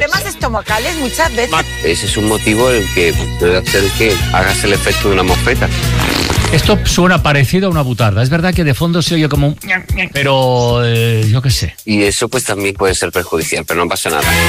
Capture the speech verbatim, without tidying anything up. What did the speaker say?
Temas estomacales muchas veces. Ese es un motivo el que puede hacer que hagas el efecto de una mosqueta. Esto suena parecido a una butarda. Es verdad que de fondo se oye como un... Pero eh, yo qué sé. Y eso pues también puede ser perjudicial, pero no pasa nada.